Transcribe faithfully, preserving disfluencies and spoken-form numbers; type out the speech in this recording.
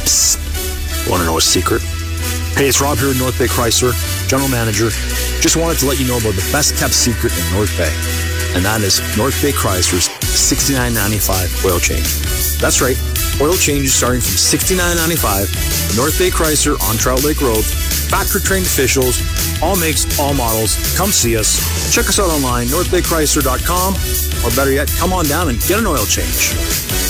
Want to know a secret? Hey, it's Rob here at North Bay Chrysler, General Manager. Just wanted to let you know about the best kept secret in North Bay, and that is North Bay Chrysler's sixty-nine ninety-five oil change. That's right, oil changes starting from sixty-nine ninety-five. North Bay Chrysler on Trout Lake Road. Factory-trained officials, all makes, all models. Come see us. Check us out online, north bay chrysler dot com, or better yet, come on down and get an oil change.